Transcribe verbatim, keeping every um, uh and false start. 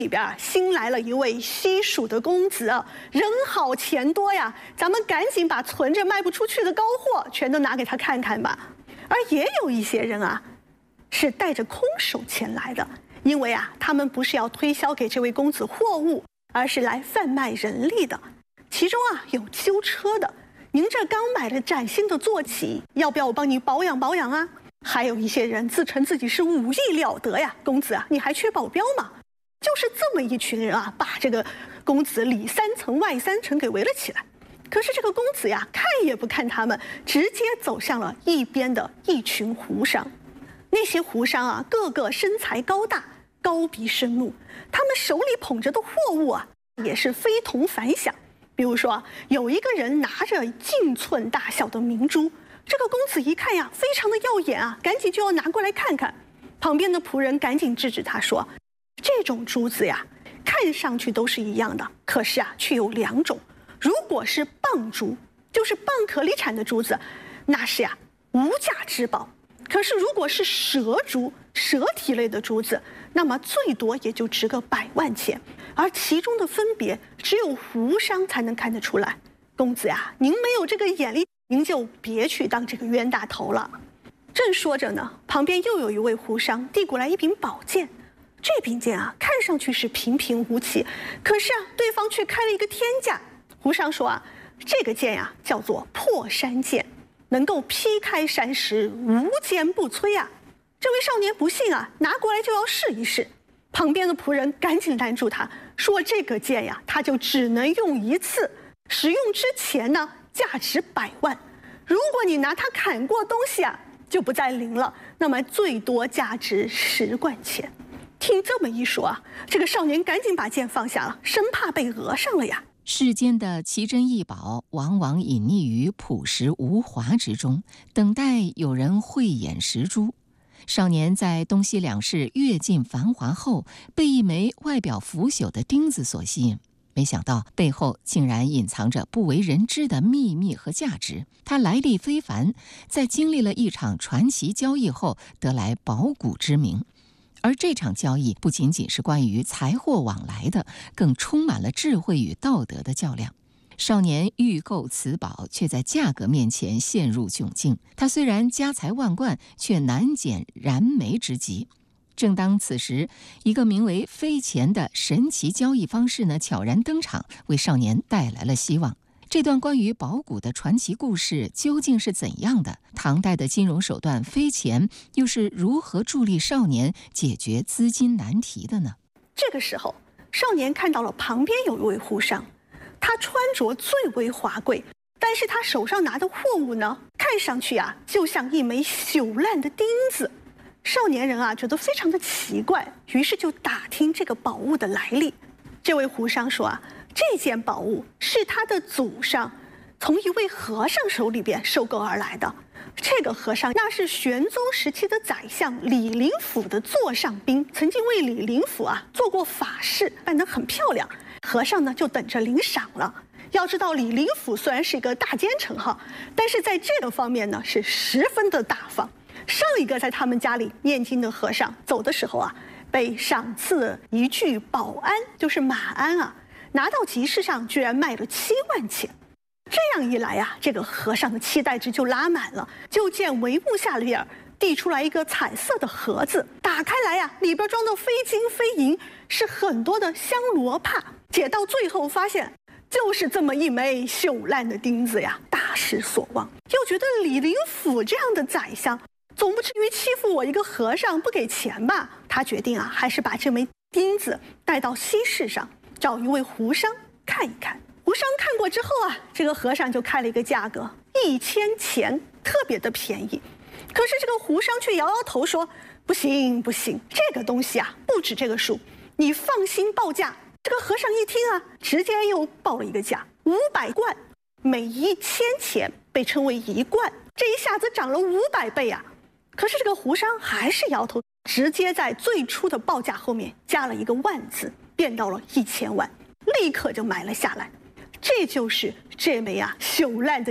里边啊，新来了一位西蜀的公子啊，人好钱多呀，咱们赶紧把存着卖不出去的高货全都拿给他看看吧。而也有一些人啊，是带着空手前来的，因为啊，他们不是要推销给这位公子货物，而是来贩卖人力的。其中啊，有修车的，您这刚买了崭新的坐骑，要不要我帮你保养保养啊？还有一些人自称自己是武艺了得呀，公子啊，你还缺保镖吗？就是这么一群人啊，把这个公子里三层外三层给围了起来。可是这个公子呀，看也不看他们，直接走向了一边的一群胡商。那些胡商啊，个个身材高大，高鼻深目，他们手里捧着的货物啊，也是非同凡响。比如说，有一个人拿着径寸大小的明珠，这个公子一看呀，非常的耀眼啊，赶紧就要拿过来看看。旁边的仆人赶紧制止他说，这种珠子呀，看上去都是一样的，可是啊，却有两种。如果是蚌珠，就是蚌壳里产的珠子，那是呀无价之宝。可是如果是蛇珠，蛇体类的珠子，那么最多也就值个百万钱。而其中的分别，只有胡商才能看得出来。公子呀，您没有这个眼力，您就别去当这个冤大头了。正说着呢，旁边又有一位胡商递过来一柄宝剑。这柄剑啊，看上去是平平无奇，可是啊，对方却开了一个天价。胡商说啊，这个剑呀、啊、叫做破山剑，能够劈开山石，无坚不摧啊。这位少年不信啊，拿过来就要试一试。旁边的仆人赶紧拦住他，说这个剑呀，他就只能用一次，使用之前呢，价值百万。如果你拿它砍过东西啊，就不再灵了，那么最多价值十贯钱。听这么一说啊，这个少年赶紧把剑放下了，生怕被讹上了呀。 世间的奇珍异宝往往隐匿于朴实无华之中，等待有人慧眼识珠。少年在东西两市阅尽繁华后，被一枚外表腐朽的钉子所吸引，没想到背后竟然隐藏着不为人知的秘密和价值。他来历非凡，在经历了一场传奇交易后，得来宝谷之名。而这场交易不仅仅是关于财货往来的，更充满了智慧与道德的较量。少年欲购此宝，却在价格面前陷入窘境。他虽然家财万贯，却难减燃眉之急。正当此时，一个名为飞钱的神奇交易方式呢，悄然登场，为少年带来了希望。这段关于宝谷的传奇故事究竟是怎样的？唐代的金融手段飞钱又是如何助力少年解决资金难题的呢？ 这个时候，少年看到了旁边有一位胡商，他穿着最为华贵，但是他手上拿的货物呢，看上去啊，就像一枚朽烂的钉子。少年人啊，觉得非常的奇怪，于是就打听这个宝物的来历。这位胡商说啊，这件宝物是他的祖上从一位和尚手里边收购而来的。这个和尚那是玄宗时期的宰相李林甫的座上宾，曾经为李林甫啊做过法事，办得很漂亮。和尚呢就等着领赏了。要知道李林甫虽然是一个大奸臣哈，但是在这个方面呢是十分的大方。上一个在他们家里念经的和尚走的时候啊，被赏赐一具宝鞍，就是马鞍啊，拿到集市上居然卖了七万钱。这样一来啊，这个和尚的期待值就拉满了。就见帷幕下边递出来一个彩色的盒子，打开来啊，里边装的非金非银，是很多的香罗帕。解到最后发现，就是这么一枚朽烂的钉子呀，大失所望。又觉得李林甫这样的宰相，总不至于欺负我一个和尚不给钱吧？他决定啊，还是把这枚钉子带到西市上，找一位胡商看一看。胡商看过之后啊，这个和尚就开了一个价格，一千钱，特别的便宜。可是这个胡商却摇摇头说，不行不行，这个东西啊不止这个数，你放心报价。这个和尚一听啊，直接又报了一个价，五百贯，每一千钱被称为一贯，这一下子涨了五百倍啊！可是这个胡商还是摇头，直接在最初的报价后面加了一个万字，变到了一千万，立刻就买了下来。这就是这枚啊朽烂的